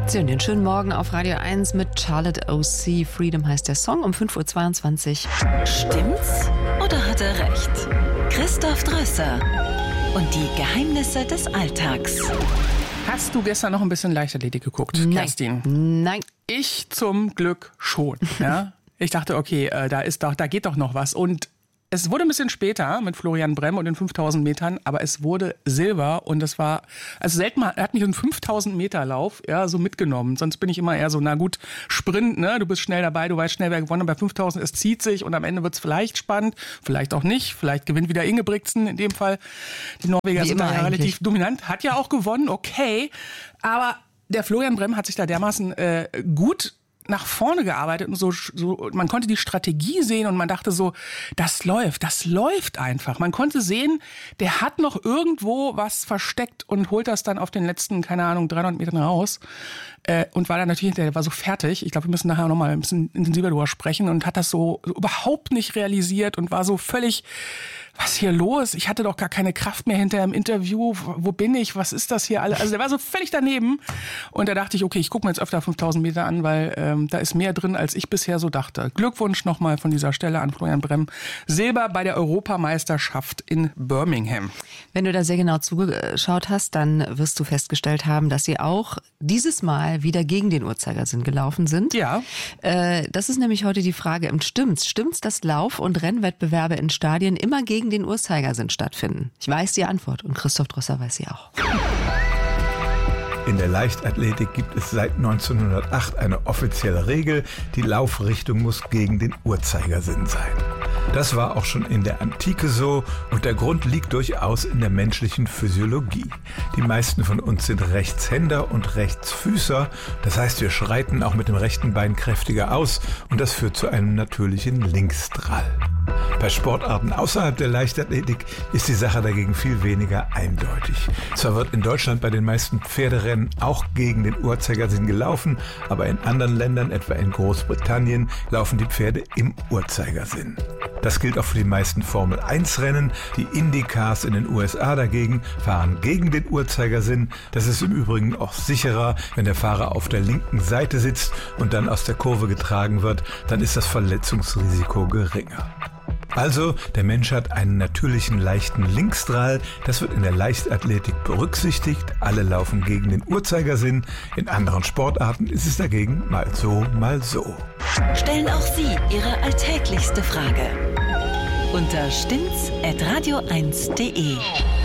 Den schönen Morgen auf Radio 1 mit Charlotte O.C. Freedom heißt der Song um 5.22 Uhr. Stimmt's oder hat er recht? Christoph Drösser und die Geheimnisse des Alltags. Hast du gestern noch ein bisschen Leichtathletik geguckt, Nein. Kerstin? Nein. Ich zum Glück schon. Ja? Ich dachte, okay, da geht doch noch was. Und es wurde ein bisschen später mit Florian Bremm und den 5000 Metern, aber es wurde Silber und es war, also selten mal, er hat mich einen 5000 Meter Lauf so mitgenommen. Sonst bin ich immer eher so, na gut, Sprint, ne? Du bist schnell dabei, du weißt schnell, wer gewonnen hat. Bei 5000, es zieht sich und am Ende wird es vielleicht spannend, vielleicht auch nicht. Vielleicht gewinnt wieder Ingebrigtsen in dem Fall. Die Norweger sind da ja relativ dominant. Hat ja auch gewonnen, okay. Aber der Florian Bremm hat sich da dermaßen gut nach vorne gearbeitet und so, man konnte die Strategie sehen und man dachte so, das läuft einfach. Man konnte sehen, der hat noch irgendwo was versteckt und holt das dann auf den letzten, 300 Metern raus. Und war dann natürlich, der war so fertig. Ich glaube, wir müssen nachher nochmal ein bisschen intensiver drüber sprechen und hat das so überhaupt nicht realisiert und war so völlig, was ist hier los? Ich hatte doch gar keine Kraft mehr hinterher im Interview. Wo bin ich? Was ist das hier alle? Also der war so völlig daneben. Und da dachte ich, okay, ich gucke mir jetzt öfter 5000 Meter an, weil da ist mehr drin, als ich bisher so dachte. Glückwunsch nochmal von dieser Stelle an Florian Bremm. Silber bei der Europameisterschaft in Birmingham. Wenn du da sehr genau zugeschaut hast, dann wirst du festgestellt haben, dass sie auch dieses Mal wieder gegen den Uhrzeigersinn gelaufen sind. Ja. Das ist nämlich heute die Frage, stimmt's, dass Lauf- und Rennwettbewerbe in Stadien immer gegen den Uhrzeigersinn stattfinden? Ich weiß die Antwort und Christoph Drösser weiß sie auch. In der Leichtathletik gibt es seit 1908 eine offizielle Regel, die Laufrichtung muss gegen den Uhrzeigersinn sein. Das war auch schon in der Antike so und der Grund liegt durchaus in der menschlichen Physiologie. Die meisten von uns sind Rechtshänder und Rechtsfüßer, das heißt, wir schreiten auch mit dem rechten Bein kräftiger aus und das führt zu einem natürlichen Linksdrall. Bei Sportarten außerhalb der Leichtathletik ist die Sache dagegen viel weniger eindeutig. Zwar wird in Deutschland bei den meisten Pferderennen auch gegen den Uhrzeigersinn gelaufen, aber in anderen Ländern, etwa in Großbritannien, laufen die Pferde im Uhrzeigersinn. Das gilt auch für die meisten Formel-1-Rennen. Die Indycars in den USA dagegen fahren gegen den Uhrzeigersinn. Das ist im Übrigen auch sicherer, wenn der Fahrer auf der linken Seite sitzt und dann aus der Kurve getragen wird, dann ist das Verletzungsrisiko geringer. Also, der Mensch hat einen natürlichen leichten Linksdrall. Das wird in der Leichtathletik berücksichtigt. Alle laufen gegen den Uhrzeigersinn. In anderen Sportarten ist es dagegen mal so, mal so. Stellen auch Sie Ihre alltäglichste Frage unter stimmt's@radio1.de.